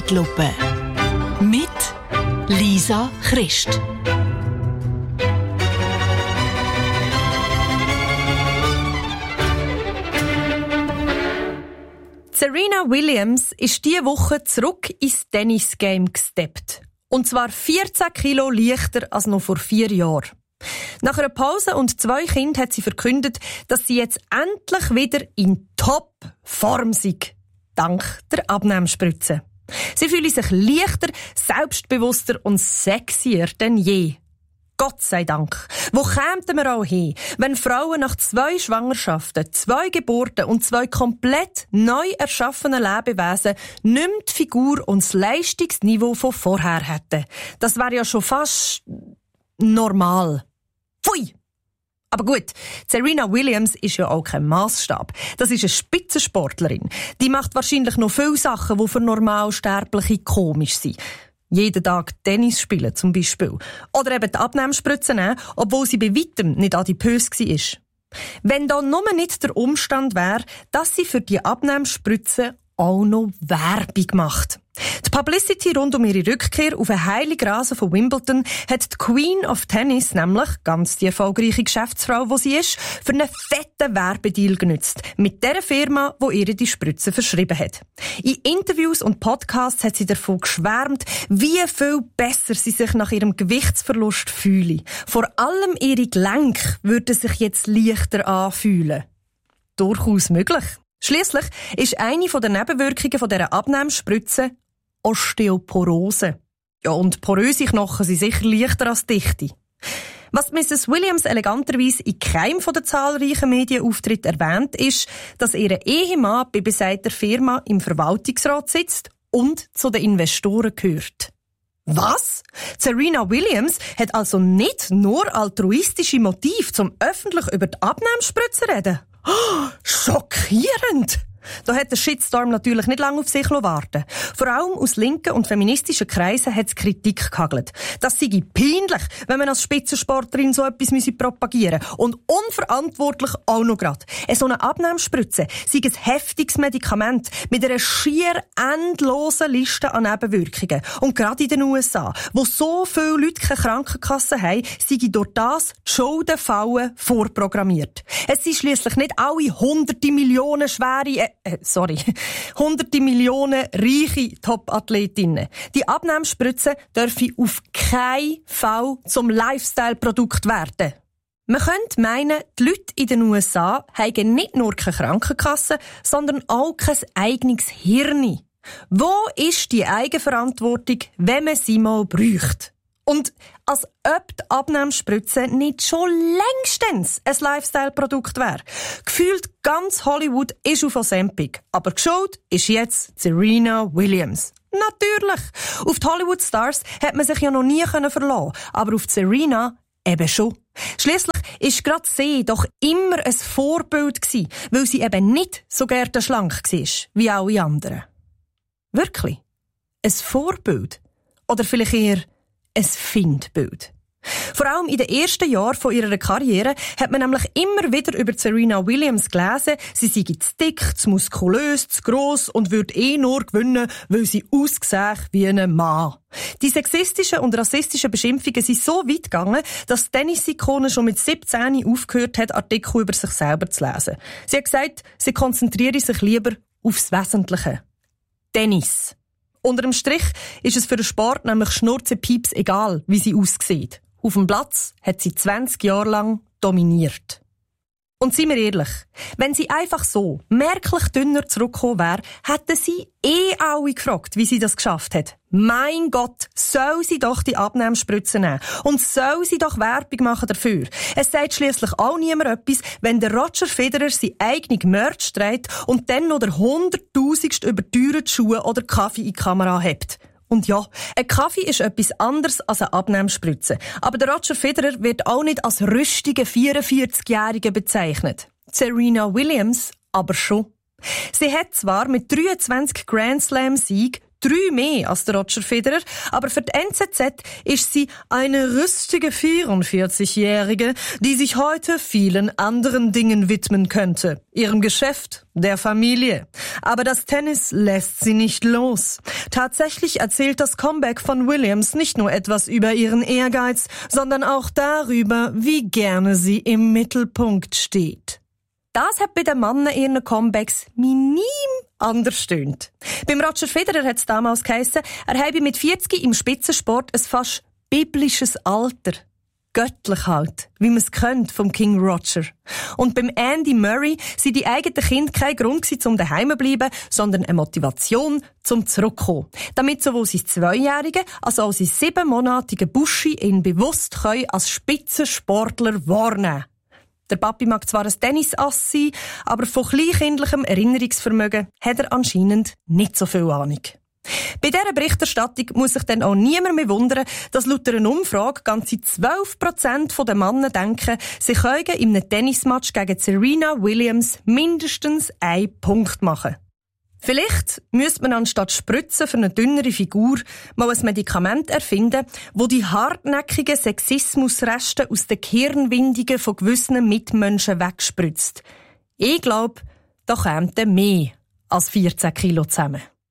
Zeitlupe. Mit Lisa Christ. Serena Williams ist diese Woche zurück ins Tennis-Game gesteppt. Und zwar 14 Kilo leichter als noch vor 4 Jahren. Nach einer Pause und 2 Kindern hat sie verkündet, dass sie jetzt endlich wieder in Top-Form sei. Dank der Abnehmspritze. Sie fühlen sich leichter, selbstbewusster und sexier denn je. Gott sei Dank. Wo kämen wir auch hin, wenn Frauen nach 2 Schwangerschaften, 2 Geburten und 2 komplett neu erschaffenen Lebewesen nicht mehr die Figur und das Leistungsniveau von vorher hätten? Das wäre ja schon fast normal. Pfui! Aber gut, Serena Williams ist ja auch kein Massstab. Das ist eine Spitzensportlerin. Die macht wahrscheinlich noch viele Sachen, die für Normalsterbliche komisch sind. Jeden Tag Tennis spielen zum Beispiel. Oder eben die Abnehmspritze nehmen, obwohl sie bei weitem nicht adipös war. Wenn da nur nicht der Umstand wäre, dass sie für die Abnehmspritze auch noch Werbung macht. Die Publicity rund um ihre Rückkehr auf den heiligen Rasen von Wimbledon hat die Queen of Tennis, nämlich ganz die erfolgreiche Geschäftsfrau, die sie ist, für einen fetten Werbedeal genutzt. Mit der Firma, die ihr die Spritze verschrieben hat. In Interviews und Podcasts hat sie davon geschwärmt, wie viel besser sie sich nach ihrem Gewichtsverlust fühle. Vor allem ihre Gelenke würden sich jetzt leichter anfühlen. Durchaus möglich. Schliesslich ist eine der Nebenwirkungen dieser Abnehmspritze Osteoporose. Ja, und poröse Knochen sind sicher leichter als dichte. Was Mrs. Williams eleganterweise in keinem der zahlreichen Medienauftritte erwähnt, ist, dass ihr Ehemann bei besagter Firma im Verwaltungsrat sitzt und zu den Investoren gehört. Was? Serena Williams hat also nicht nur altruistische Motive, zum öffentlich über die Abnehmspritze zu reden? Oh, schockierend! Da hat der Shitstorm natürlich nicht lange auf sich warten. Vor allem aus linken und feministischen Kreisen hat es Kritik gehagelt. Das sei peinlich, wenn man als Spitzensportlerin so etwas propagieren müsse. Und unverantwortlich auch noch gerade. So eine Abnehmspritze sei ein heftiges Medikament mit einer schier endlosen Liste an Nebenwirkungen. Und gerade in den USA, wo so viele Leute keine Krankenkasse haben, sei durch das die Schuldenfallen vorprogrammiert. Es sind schliesslich nicht alle hunderte Millionen hunderte Millionen reiche Top-Athletinnen. Die Abnehmspritze dürfen auf keinen Fall zum Lifestyle-Produkt werden. Man könnte meinen, die Leute in den USA haben nicht nur keine Krankenkasse, sondern auch kein eigenes Hirn. Wo ist die Eigenverantwortung, wenn man sie mal bräuchte? Und als ob die Abnehmspritze nicht schon längstens ein Lifestyle-Produkt wäre. Gefühlt ganz Hollywood ist auf Ozempic. Aber geschaut ist jetzt Serena Williams. Natürlich. Auf die Hollywood-Stars hat man sich ja noch nie verlassen. Aber auf Serena eben schon. Schliesslich ist gerade sie doch immer ein Vorbild gewesen, weil sie eben nicht so gerne schlank war wie alle anderen. Wirklich? Ein Vorbild? Oder vielleicht eher ein Findbild. Vor allem in den ersten Jahren von ihrer Karriere hat man nämlich immer wieder über Serena Williams gelesen, sie sei zu dick, zu muskulös, zu gross und würde nur gewinnen, weil sie aussehe wie ein Mann. Die sexistischen und rassistischen Beschimpfungen sind so weit gegangen, dass die Tennis-Ikone schon mit 17 aufgehört hat, Artikel über sich selber zu lesen. Sie hat gesagt, sie konzentriere sich lieber aufs Wesentliche. Tennis. Unter dem Strich ist es für den Sport nämlich schnurzepieps egal, wie sie aussieht. Auf dem Platz hat sie 20 Jahre lang dominiert. Und seien wir ehrlich, wenn sie einfach so merklich dünner zurückgekommen wäre, hätten sie alle gefragt, wie sie das geschafft hat. Mein Gott, soll sie doch die Abnehmspritze nehmen und soll sie doch Werbung machen dafür. Es sagt schliesslich auch niemand etwas, wenn der Roger Federer seine eigene Merch trägt und dann noch der 100.000. überteuerte Schuhe oder Kaffee in die Kamera hebt. Und ja, ein Kaffee ist etwas anderes als eine Abnehmspritze. Aber der Roger Federer wird auch nicht als rüstiger 44-Jähriger bezeichnet. Serena Williams aber schon. Sie hat zwar mit 23 Grand Slam-Siegen 3 mehr als der Roger Federer, aber für die NZZ ist sie eine rüstige 44-Jährige, die sich heute vielen anderen Dingen widmen könnte. Ihrem Geschäft, der Familie. Aber das Tennis lässt sie nicht los. Tatsächlich erzählt das Comeback von Williams nicht nur etwas über ihren Ehrgeiz, sondern auch darüber, wie gerne sie im Mittelpunkt steht. Das hat bei den Männern ihren Comebacks minim anders stöhnt. Beim Roger Federer hat es damals geheissen, er habe mit 40 im Spitzensport ein fast biblisches Alter. Göttlich halt, wie man es kennt vom King Roger. Und beim Andy Murray sind die eigenen Kinder kein Grund gewesen, um daheim zu bleiben, sondern eine Motivation zum Zurückkommen. Damit sowohl sein 2-jähriger als auch sein 7-monatiger Buschi ihn bewusst als Spitzensportler wahrnehmen. Der Papi mag zwar ein Tennisass sein, aber von kleinkindlichem Erinnerungsvermögen hat er anscheinend nicht so viel Ahnung. Bei dieser Berichterstattung muss sich dann auch niemand mehr wundern, dass laut einer Umfrage ganze 12% der Männer denken, sie können in einem Tennismatch gegen Serena Williams mindestens einen Punkt machen. Vielleicht müsste man anstatt Spritzen für eine dünnere Figur mal ein Medikament erfinden, wo die hartnäckigen Sexismusreste aus den Gehirnwindungen von gewissen Mitmenschen wegspritzt. Ich glaube, da kämen mehr als 14 Kilo zusammen.